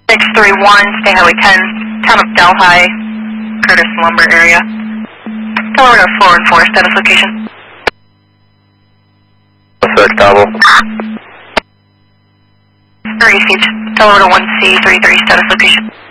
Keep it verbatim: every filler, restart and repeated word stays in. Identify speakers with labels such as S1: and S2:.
S1: six three one, State Highway ten, town of Delhi, Curtis Lumber area. Delaware to four and four, status location.
S2: Six double.
S1: Three received. Delaware to one C three three, status location.